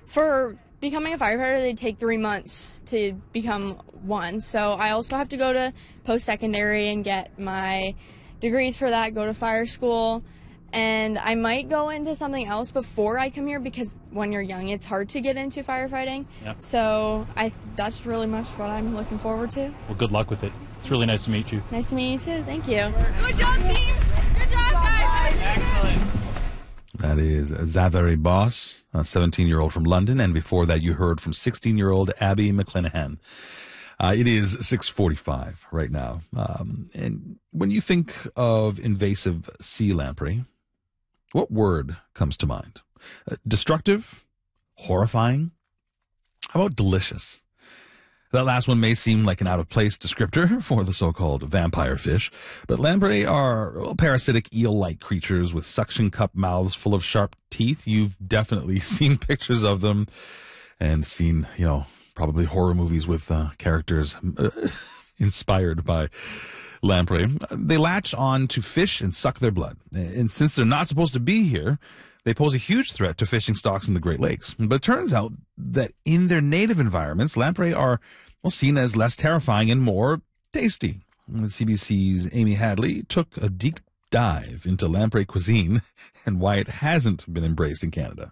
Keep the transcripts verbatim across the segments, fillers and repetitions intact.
for becoming a firefighter, they take three months to become one. So I also have to go to post-secondary and get my degrees for that, go to fire school. And I might go into something else before I come here because when you're young, it's hard to get into firefighting. Yep. So I that's really much what I'm looking forward to. Well, good luck with it. It's really nice to meet you. Nice to meet you, too. Thank you. Good job, team. Good job, guys. Excellent. That is Zaveri Boss, a seventeen-year-old from London. And before that, you heard from sixteen-year-old Abby McClanahan. Uh, it is six forty-five right now. Um, and when you think of invasive sea lamprey, what word comes to mind? Uh, destructive? Horrifying? How about delicious? That last one may seem like an out-of-place descriptor for the so-called vampire fish, but lamprey are well, parasitic eel-like creatures with suction cup mouths full of sharp teeth. You've definitely seen pictures of them and seen, you know, probably horror movies with uh, characters uh, inspired by lamprey. They latch on to fish and suck their blood. And since they're not supposed to be here, they pose a huge threat to fishing stocks in the Great Lakes. But it turns out that in their native environments, lamprey are well seen as less terrifying and more tasty. And C B C's Amy Hadley took a deep dive into lamprey cuisine and why it hasn't been embraced in Canada.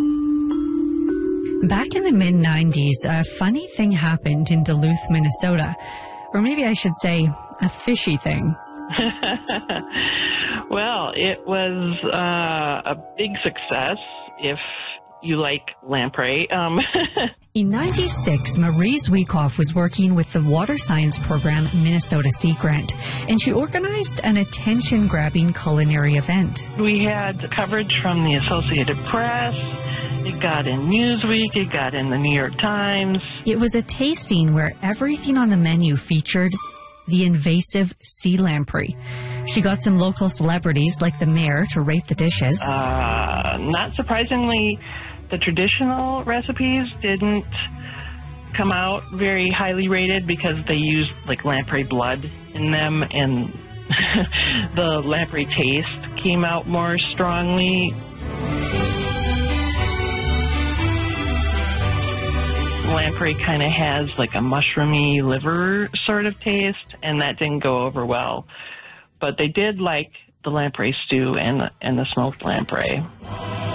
Back in the mid nineties, a funny thing happened in Duluth, Minnesota. Or maybe I should say a fishy thing. Well, it was uh, a big success if you like lamprey. Um. In ninety-six, Marise Weekoff was working with the water science program Minnesota Sea Grant, and she organized an attention-grabbing culinary event. We had coverage from the Associated Press. It got in Newsweek. It got in the New York Times. It was a tasting where everything on the menu featured the invasive sea lamprey. She got some local celebrities like the mayor to rate the dishes. Uh, not surprisingly, the traditional recipes didn't come out very highly rated because they used like lamprey blood in them, and the lamprey taste came out more strongly. Lamprey kind of has like a mushroomy liver sort of taste, and that didn't go over well. But they did like the lamprey stew and and the smoked lamprey.